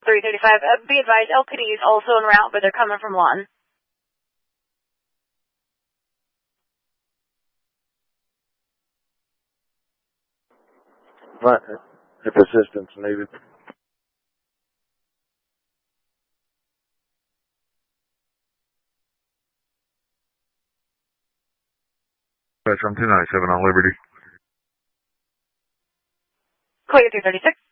335. Be advised, LKD is also en route, but they're coming from Lawton. Right. If assistance needed. Spectrum 297 on Liberty. Clear 336.